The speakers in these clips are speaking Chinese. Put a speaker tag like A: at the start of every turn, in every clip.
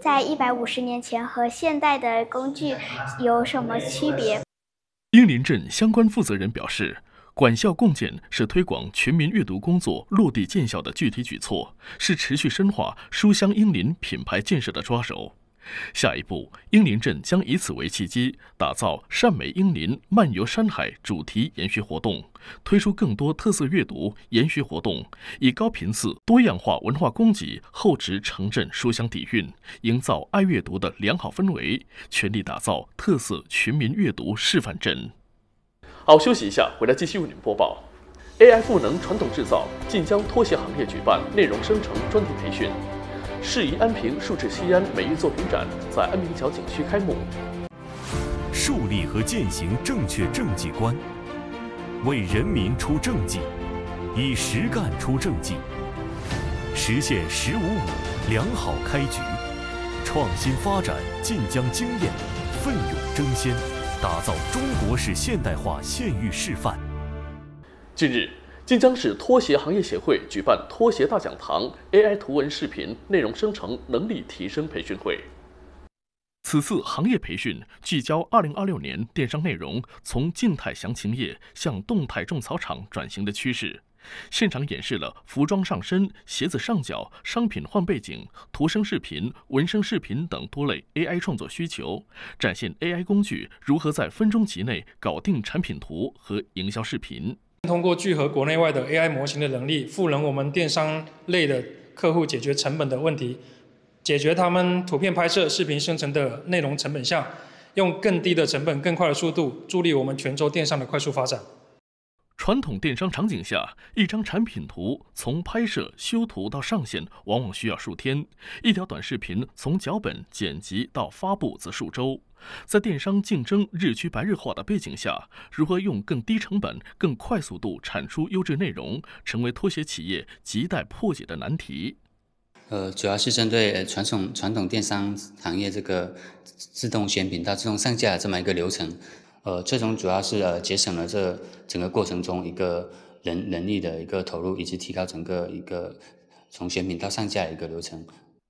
A: 在150年前和现代的工具有什么区别？
B: 英林镇相关负责人表示，管校共建是推广全民阅读工作落地见效的具体举措，是持续深化书香英林品牌建设的抓手。下一步，英林镇将以此为契机，打造善美英林漫游山海主题研学活动，推出更多特色阅读研学活动，以高频次、多样化文化供给厚植城镇书香底蕴，营造爱阅读的良好氛围，全力打造特色全民阅读示范镇。好，休息一下，回来继续为您播报。AI 赋能传统制造，晋江拖鞋行业举办内容生成专题培训。适宜安平数字西安美育作品展在安平桥景区开幕。
C: 树立和践行正确政绩观，为人民出政绩，以实干出政绩，实现“1055”良好开局，创新发展晋江经验，奋勇争先，打造中国式现代化县域示范。
B: 近日，晋江市拖鞋行业协会举办拖鞋大讲堂 AI 图文视频内容生成能力提升培训会。此次行业培训聚焦2026年电商内容从静态详情页向动态种草场转型的趋势，现场演示了服装上身、鞋子上脚、商品换背景、图生视频、纹身视频等多类 AI 创作需求，展现 AI 工具如何在分钟级内搞定产品图和营销视频。
D: 通过聚合国内外的 AI 模型的能力，赋能我们电商类的客户解决成本的问题，解决他们图片拍摄、视频生成的内容成本项，用更低的成本、更快的速度，助力我们泉州电商的快速发展。
B: 传统电商场景下，一张产品图从拍摄、修图到上线，往往需要数天；一条短视频从脚本、剪辑到发布则数周。在电商竞争日趋白热化的背景下，如何用更低成本、更快速度产出优质内容，成为拖鞋企业亟待破解的难题。
E: 主要是针对传统电商行业这个自动选品到自动上架这么一个流程。这种主要是节省了这整个过程中一个人力的一个投入，以及提高整个一个从选品到上架的一个流程。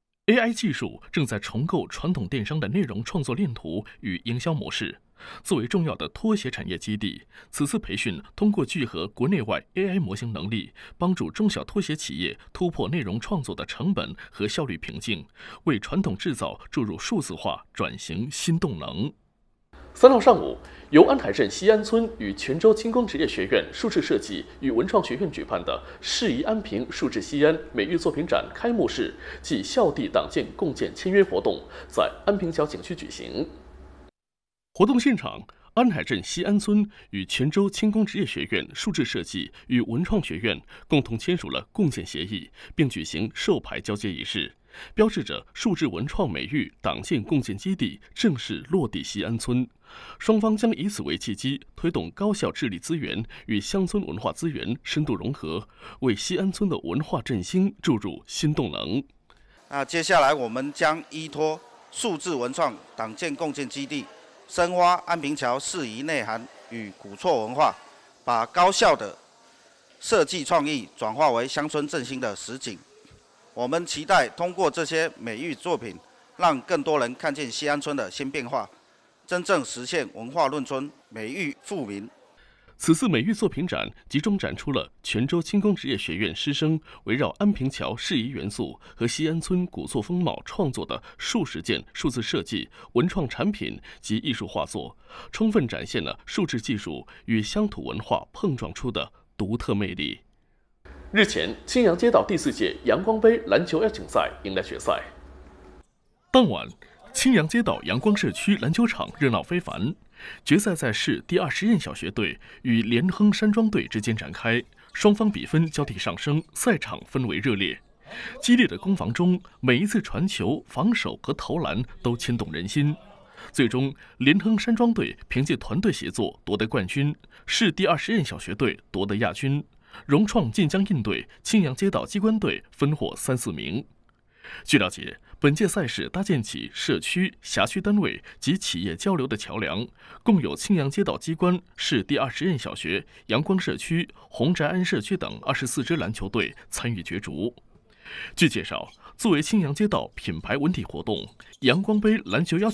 B: AI 技术正在重构传统电商的内容创作链图与营销模式。作为重要的拖鞋产业基地，此次培训通过聚合国内外 AI 模型能力，帮助中小拖鞋企业突破内容创作的成本和效率瓶颈，为传统制造注入数字化转型新动能。3号上午，由安海镇西安村与泉州轻工职业学院数字设计与文创学院举办的“适宜安平数字西安美育作品展”开幕式暨校地党建共建签约活动在安平桥景区举行。活动现场，安海镇西安村与泉州轻工职业学院数字设计与文创学院共同签署了共建协议，并举行授牌交接仪式，标志着数字文创美育党建共建基地正式落地西安村。双方将以此为契机，推动高校治理资源与乡村文化资源深度融合，为西安村的文化振兴注入新动能。
F: 接下来我们将依托数字文创党建共建基地，深挖安平桥适宜内涵与古厝文化，把高校的设计创意转化为乡村振兴的实景。我们期待通过这些美育作品，让更多人看见西安村的新变化，真正实现文化论村、美育富民。
B: 此次美育作品展集中展出了泉州轻工职业学院师生围绕安平桥适宜元素和西安村古厝风貌创作的数十件数字设计、文创产品及艺术画作，充分展现了数字技术与乡土文化碰撞出的独特魅力。日前，青阳街道第4届阳光杯篮球邀请赛迎来决赛。当晚，青阳街道阳光社区篮球场热闹非凡。决赛在市第20任小学队与连亨山庄队之间展开，双方比分交替上升，赛场氛围热烈。激烈的攻防中，每一次传球、防守和投篮都牵动人心。最终，连亨山庄队凭借团队协作夺得冠军，市第20任小学队夺得亚军。融创晋江印队、青阳街道机关队分获3、4名。据了解，本届赛事搭建起社区、辖区单位及企业交流的桥梁，共有青阳街道机关、市第20任小学、阳光社区、红宅安社区等24支篮球队参与角逐。据介绍， 作为青阳街道品牌文体活动，阳光杯篮球邀